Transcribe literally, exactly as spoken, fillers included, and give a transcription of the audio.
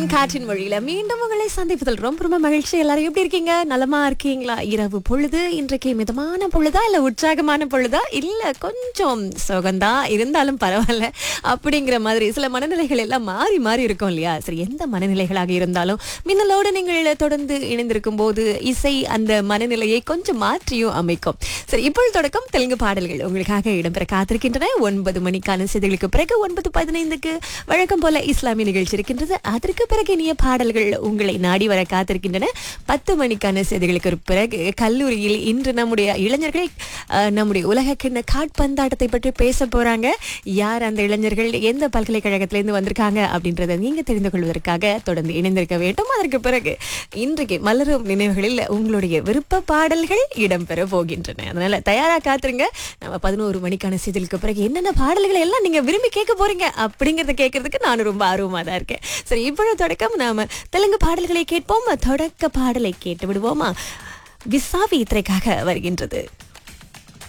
காற்றின் மொழியில மீண்டும் உங்களை சந்திப்பதில் ரொம்ப ரொம்ப மகிழ்ச்சி. எல்லாரும் எப்படி இருக்கீங்க? நலமா இருக்கீங்களா? இரவு பொழுது இன்றைக்கு மிதமான பொழுதா இல்ல உற்சாகமான பொழுதா இல்ல கொஞ்சம் சுகந்தா இருந்தாலும் பரவாயில்ல அப்படிங்கிற மாதிரி சில மனநிலைகள் எல்லாம் மாறி மாறி இருக்கும் இல்லையா? சரி, எந்த மனநிலைகளாக இருந்தாலும் மின்னலோடு நீங்கள் தொடர்ந்து இணைந்திருக்கும் போது இசை அந்த மனநிலையை கொஞ்சம் மாற்றியும் அமைக்கும். சரி, இப்பொழுது தொடக்கம் தெலுங்கு பாடல்கள் உங்களுக்காக இடம்பெற காத்திருக்கின்றன. ஒன்பது மணிக்கான செய்திகளுக்கு பிறகு ஒன்பது பதினைந்துக்கு வழக்கம் போல இஸ்லாமிய நிகழ்ச்சி இருக்கின்றது. அதற்கு பிறகு இனிய பாடல்கள் உங்களை நாடி வர காத்திருக்கின்றன. பத்து மணிக்கான செய்திகளுக்கு பிறகு கல்லூரியில் இன்று நம்முடைய இளைஞர்கள் அஹ், நம்முடைய உலக கிண்ண காட்பந்தாட்டத்தை பற்றி பேச போறாங்க. யார் அந்த இளைஞர்கள், எந்த பல்கலைக்கழகத்திலிருந்து வந்திருக்காங்க அப்படின்றத நீங்க தெரிந்து கொள்வதற்காக தொடர்ந்து இணைந்திருக்க வேண்டும். அதற்கு பிறகு இன்றைக்கு மலரும் நினைவுகளில் உங்களுடைய விருப்ப பாடல்கள் இடம்பெற போகின்றன. அதனால தயாரா காத்துருங்க. நம்ம பதினோரு மணிக்கான செய்திகளுக்கு பிறகு என்னென்ன பாடல்களை எல்லாம் நீங்க விரும்பி கேட்க போறீங்க அப்படிங்கறத கேட்கறதுக்கு நானும் ரொம்ப ஆர்வமா தான் இருக்கேன். சரி, இப்பொழுது தொடக்கம் நாம தெலுங்கு பாடல்களை கேட்போம். தொடக்க பாடலை கேட்டு விடுவோமா? விசாவி இத்திரைக்காக வருகின்றது.